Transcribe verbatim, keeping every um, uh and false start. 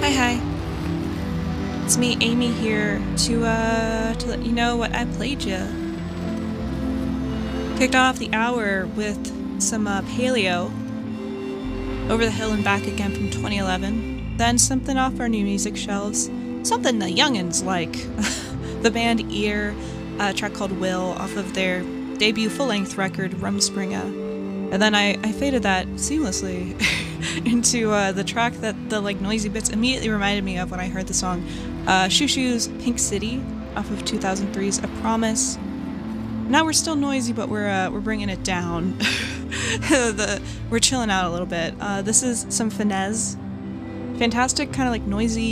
Hi, hi. It's me, Amy, here to uh to let you know what I played you. Kicked off the hour with some uh, Paleo, Over the Hill and Back Again from twenty eleven. Then something off our new music shelves, something the youngins like. The band Ear, a track called Will off of their debut full-length record Rumspringa. And then I, I faded that seamlessly into uh, the track that the like noisy bits immediately reminded me of when I heard the song, uh, Shoo Shoo's Pink City off of two thousand three's A Promise. Now we're still noisy, but we're uh, we're bringing it down. the we're chilling out a little bit. Uh, this is some Finesse, fantastic kind of like noisy